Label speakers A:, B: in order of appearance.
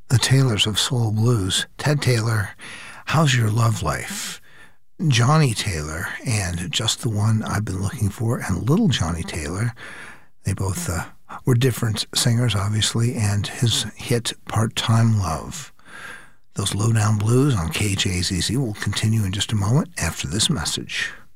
A: the Taylors of Soul Blues. Ted Taylor, How's Your Love Life? Johnny Taylor and Just the One I've Been Looking For, and Little Johnny Taylor. They both were different singers, obviously, and his hit Part-Time Love. Those Lowdown Blues on KJZZ will continue in just a moment after this message.